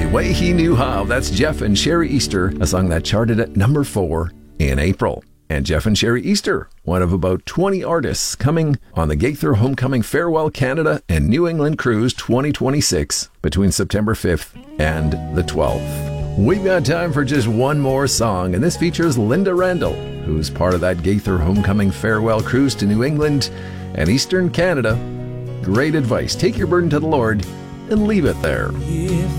Way He Knew How. That's Jeff and Sherry Easter, a song that charted at number 4 in April. And Jeff and Sherry Easter, one of about 20 artists coming on the Gaither Homecoming Farewell Canada and New England Cruise 2026 between September 5th and the 12th. We've got time for just one more song, and this features Linda Randall, who's part of that Gaither Homecoming Farewell Cruise to New England and Eastern Canada. Great advice. Take your burden to the Lord and leave it there. If